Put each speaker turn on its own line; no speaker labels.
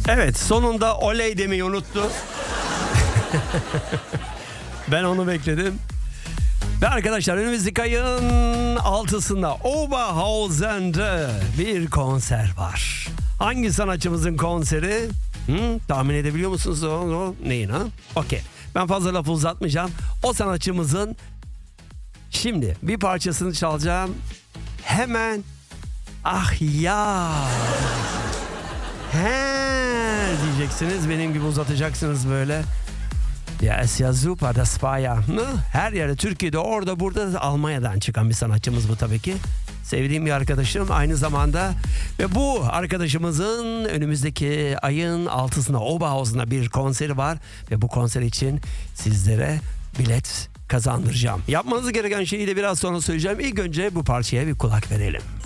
Evet, sonunda oley demeyi unuttu. Ben onu bekledim. Ve arkadaşlar önümüzdeki ayın 6'sında Oberhausen'de bir konser var. Hangi sanatçımızın konseri? Tahmin edebiliyor musunuz o neyin ha? Okey. Ben fazla lafı uzatmayacağım. O sanatçımızın şimdi bir parçasını çalacağım. Hemen ah ya diyeceksiniz. Benim gibi uzatacaksınız böyle. Ya es ja super, das war ja. Her yerde, Türkiye'de, orada burada, Almanya'dan çıkan bir sanatçımız bu tabii ki. Sevdiğim bir arkadaşım aynı zamanda. Ve bu arkadaşımızın önümüzdeki ayın 6'sında Oberhausen'da bir konseri var. Ve bu konser için sizlere bilet kazandıracağım. Yapmanız gereken şeyi de biraz sonra söyleyeceğim. İlk önce bu parçaya bir kulak verelim.